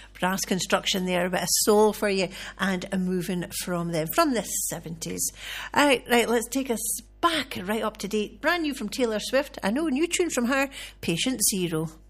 brass construction there, a bit of soul for you, and a moving from them, from the 70s. Right, let's take us back right up to date. Brand new from Taylor Swift. I know, new tune from her, Patient Zero.